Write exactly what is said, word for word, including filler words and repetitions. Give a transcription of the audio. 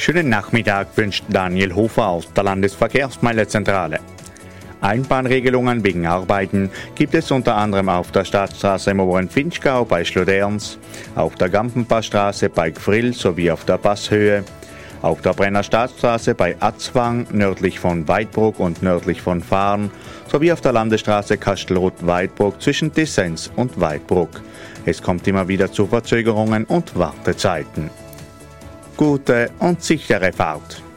Schönen Nachmittag wünscht Daniel Hofer aus der Landesverkehrsmeilenzentrale. Einbahnregelungen wegen Arbeiten gibt es unter anderem auf der Stadtstraße im oberen Vinschgau bei Schloderns, auf der Gampenpassstraße bei Gfrill sowie auf der Passhöhe, auf der Brenner Stadtstraße bei Atzwang nördlich von Weidbruck und nördlich von Fahren sowie auf der Landesstraße Kastelroth-Weidbruck zwischen Dissens und Weidbruck. Es kommt immer wieder zu Verzögerungen und Wartezeiten. Gute und sichere Fahrt!